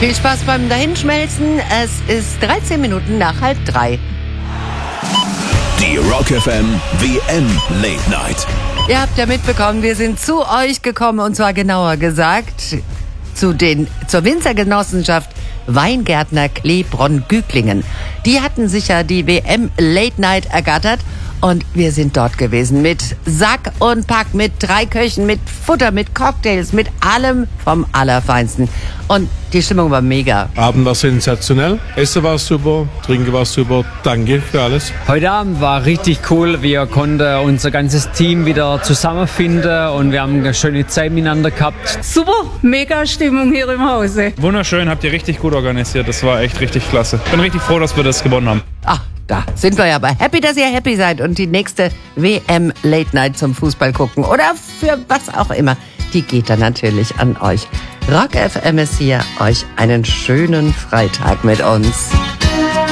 Viel Spaß beim Dahinschmelzen. Es ist 13 Minuten nach 2:30. Die Rock FM WM Late Night. Ihr habt ja mitbekommen, wir sind zu euch gekommen, und zwar genauer gesagt zur Winzergenossenschaft Weingärtner Kleebronn-Güglingen. Die hatten sich ja die WM Late Night ergattert. Und wir sind dort gewesen mit Sack und Pack, mit 3 Köchen, mit Futter, mit Cocktails, mit allem vom Allerfeinsten. Und die Stimmung war mega. Abend war sensationell, Essen war super, Trinken war super. Danke für alles. Heute Abend war richtig cool. Wir konnten unser ganzes Team wieder zusammenfinden und wir haben eine schöne Zeit miteinander gehabt. Super, mega Stimmung hier im Hause. Wunderschön, habt ihr richtig gut organisiert. Das war echt richtig klasse. Bin richtig froh, dass wir das gewonnen haben. Ach, da sind wir ja aber happy, dass ihr happy seid und die nächste WM Late Night zum Fußball gucken oder für was auch immer, die geht dann natürlich an euch. Rock FM ist hier, euch einen schönen Freitag mit uns.